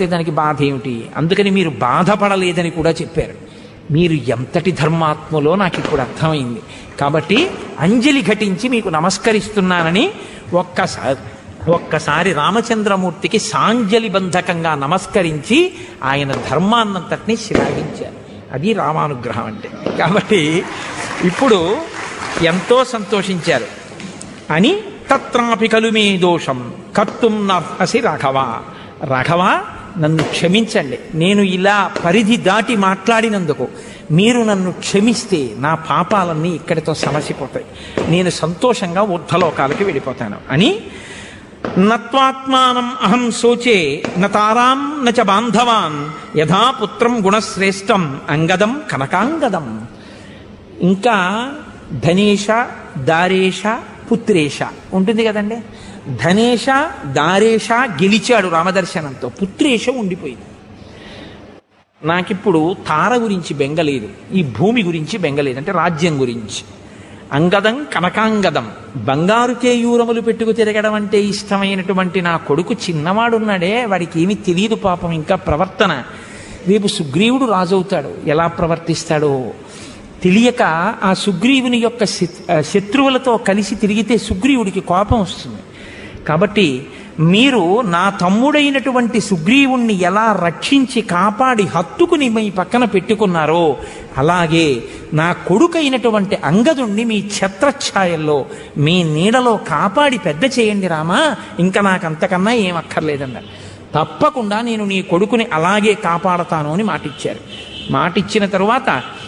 పడితే దానికి బాధ ఏమిటి? అందుకని మీరు బాధపడలేదని కూడా చెప్పారు. మీరు ఎంతటి ధర్మాత్మలో నాకు ఇప్పుడు అర్థమైంది. కాబట్టి అంజలి ఘటించి మీకు నమస్కరిస్తున్నానని ఒక్కసారి రామచంద్రమూర్తికి సాంజలి బంధకంగా నమస్కరించి ఆయన ధర్మాన్నంతటినీ శ్లాఘించారు. అది రామానుగ్రహం అంటే. కాబట్టి ఇప్పుడు ఎంతో సంతోషించారు. అని తత్రాపి కలు మే దోషం కర్తుం నర్హసి రాఘవ, రాఘవ నన్ను క్షమించండి, నేను ఇలా పరిధి దాటి మాట్లాడినందుకు మీరు నన్ను క్షమిస్తే నా పాపాలన్నీ ఇక్కడితో సమసిపోతాయి, నేను సంతోషంగా ఊర్ధ్వలోకాలకి వెళ్ళిపోతాను అని నత్వాత్మానం అహం శోచే నతారాం నచ బాంధవాన్ యథా పుత్రం గుణశ్రేష్టం అంగదం కనకాంగదం. ఇంకా ధనేష దారేష పుత్రేష ఉంటుంది కదండి. ధనేష దారేష గెలిచాడు రామదర్శనంతో, పుత్రేష ఉండిపోయింది. నాకిప్పుడు తార గురించి బెంగలేదు, ఈ భూమి గురించి బెంగలేదు, అంటే రాజ్యం గురించి. అంగదం కనకాంగదం, బంగారు కేయూరములు పెట్టుకు తిరగడం అంటే ఇష్టమైనటువంటి నా కొడుకు చిన్నవాడున్నాడే, వాడికి ఏమీ తెలియదు పాపం ఇంకా ప్రవర్తన. రేపు సుగ్రీవుడు రాజవుతాడు, ఎలా ప్రవర్తిస్తాడో తెలియక ఆ సుగ్రీవుని యొక్క శత్రువులతో కలిసి తిరిగితే సుగ్రీవుడికి కోపం వస్తుంది. కాబట్టి మీరు నా తమ్ముడైనటువంటి సుగ్రీవుణ్ణి ఎలా రక్షించి కాపాడి హత్తుకుని మీ పక్కన పెట్టుకున్నారో అలాగే నా కొడుకైనటువంటి అంగదుణ్ణి మీ ఛత్రఛాయల్లో మీ నీడలో కాపాడి పెద్ద చేయండి రామా, ఇంకా నాకు అంతకన్నా ఏం అక్కర్లేదన్నారు. తప్పకుండా నేను నీ కొడుకుని అలాగే కాపాడతాను అని మాటిచ్చారు. మాటిచ్చిన తరువాత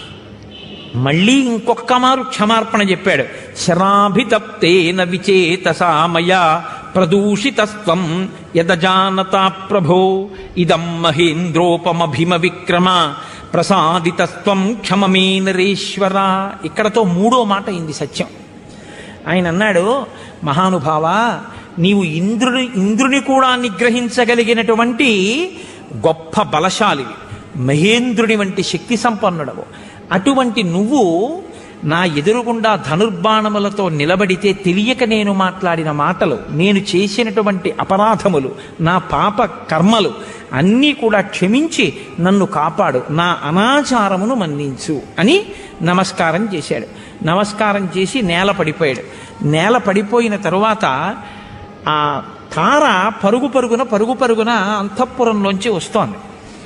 మళ్ళీ ఇంకొక్క మారు క్షమార్పణ చెప్పాడు. శరాభితప్తేన విచేతసా మయా ప్రదూషితస్త్వం యదజానతా ప్రభో ఇదం మహేంద్రోపమభిమ విక్రమ ప్రసాదితస్త్వం క్షమమే నరేశ్వర. ఇక్కడతో మూడో మాట అయింది సత్యం. ఆయన అన్నాడు, మహానుభావ నీవు ఇంద్రుని కూడా నిగ్రహించగలిగినటువంటి గొప్ప బలశాలివి, మహేంద్రుని వంటి శక్తి సంపన్నుడవు. అటువంటి నువ్వు నా ఎదురుగుండా ధనుర్బాణములతో నిలబడితే తెలియక నేను మాట్లాడిన మాటలు, నేను చేసినటువంటి అపరాధములు, నా పాప కర్మలు అన్నీ కూడా క్షమించి నన్ను కాపాడు, నా అనాచారమును మన్నించు అని నమస్కారం చేశాడు. నమస్కారం చేసి నేల పడిపోయాడు. నేల పడిపోయిన తరువాత ఆ తార పరుగు పరుగున అంతఃపురంలోంచి వస్తోంది.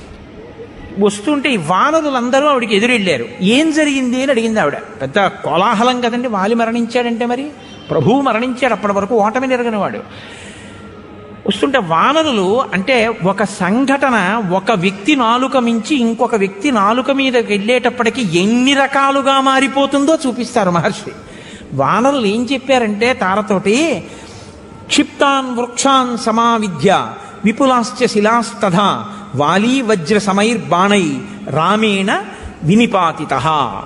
వస్తుంటే ఈ వానరులందరూ ఆవిడికి ఎదురెళ్ళారు. ఏం జరిగింది అని అడిగింది ఆవిడ. పెద్ద కోలాహలం కదండి, వాలి మరణించాడంటే మరి ప్రభువు మరణించాడు, అప్పటి వరకు ఓటమి నెరగనివాడు. వస్తుంటే వానరులు అంటే ఒక సంఘటన ఒక వ్యక్తి నాలుక మించి ఇంకొక వ్యక్తి నాలుక మీద వెళ్ళేటప్పటికి ఎన్ని రకాలుగా మారిపోతుందో చూపిస్తారు మహర్షి. వానరులు ఏం చెప్పారంటే తారతోటి, క్షిప్తాన్ వృక్షాన్ సమావిద్య విపులాశ్చ శిలాస్తథా వాలీ వజ్ర సమైర్బాణై రామేణ వినిపాతితః.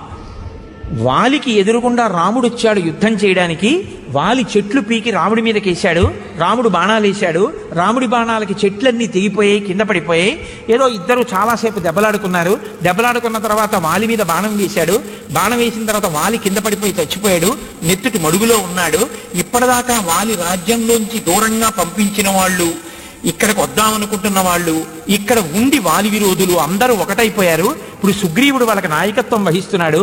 వాలికి ఎదురుగుండా రాముడు వచ్చాడు యుద్ధం చేయడానికి. వాలి చెట్లు పీకి రాముడి మీదకి వేశాడు, రాముడు బాణాలు వేశాడు. రాముడి బాణాలకి చెట్లన్నీ తెగిపోయాయి, కింద పడిపోయాయి. ఏదో ఇద్దరు చాలాసేపు దెబ్బలాడుకున్నారు. దెబ్బలాడుకున్న తర్వాత వాలి మీద బాణం వేశాడు. బాణం వేసిన తర్వాత వాలి కింద పడిపోయి చచ్చిపోయాడు, నెత్తుటి మడుగులో ఉన్నాడు. ఇప్పటిదాకా వాలి రాజ్యంలోంచి దూరంగా పంపించిన వాళ్ళు, ఇక్కడికి వద్దామనుకుంటున్న వాళ్ళు, ఇక్కడ ఉండి వాలి విరోధులు అందరూ ఒకటైపోయారు. ఇప్పుడు సుగ్రీవుడు వాళ్ళకి నాయకత్వం వహిస్తున్నాడు.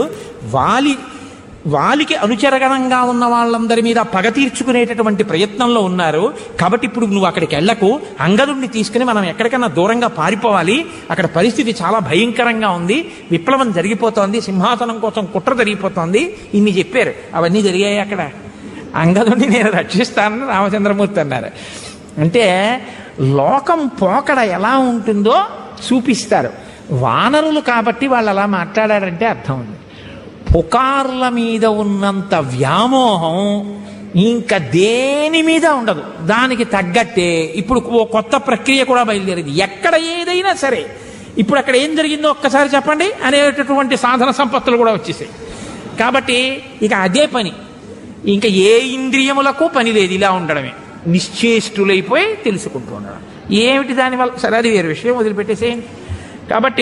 వాలికి అనుచరగణంగా ఉన్న వాళ్ళందరి మీద పగ తీర్చుకునేటటువంటి ప్రయత్నంలో ఉన్నారు. కాబట్టి ఇప్పుడు నువ్వు అక్కడికి వెళ్ళకు, అంగదుణ్ణి తీసుకుని మనం ఎక్కడికన్నా దూరంగా పారిపోవాలి. అక్కడ పరిస్థితి చాలా భయంకరంగా ఉంది, విప్లవం జరిగిపోతోంది, సింహాసనం కోసం కుట్ర జరిగిపోతోంది. ఇన్ని చెప్పారు. అవన్నీ జరిగాయి. అక్కడ అంగదుణ్ణి నేను రక్షిస్తానని రామచంద్రమూర్తి అన్నారు. అంటే లోకం పోకడ ఎలా ఉంటుందో చూపిస్తారు. వానరులు కాబట్టి వాళ్ళు అలా మాట్లాడారంటే అర్థం ఉంది. పుకార్ల మీద ఉన్నంత వ్యామోహం ఇంకా దేని మీద ఉండదు. దానికి తగ్గట్టే ఇప్పుడు ఓ కొత్త ప్రక్రియ కూడా బయలుదేరింది. ఎక్కడ ఏదైనా సరే ఇప్పుడు అక్కడ ఏం జరిగిందో ఒక్కసారి చెప్పండి అనేటటువంటి సాధన సంపత్తులు కూడా వచ్చేసాయి. కాబట్టి ఇక అదే పని, ఇంకా ఏ ఇంద్రియములకు పని లేదు, ఇలా ఉండడమే, నిశ్చేష్టులైపోయి తెలుసుకుంటూ ఉండడం. ఏమిటి దానివల్ల? సరే అది వేరే విషయం, వదిలిపెట్టేసేయండి. కాబట్టి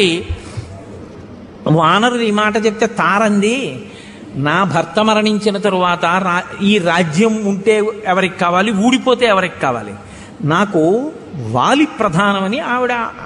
వానరులు ఈ మాట చెప్తే తారంది, నా భర్త మరణించిన తరువాత ఈ రాజ్యం ఉంటే ఎవరికి కావాలి, ఊడిపోతే ఎవరికి కావాలి, నాకు వాలి ప్రధానమని ఆవిడ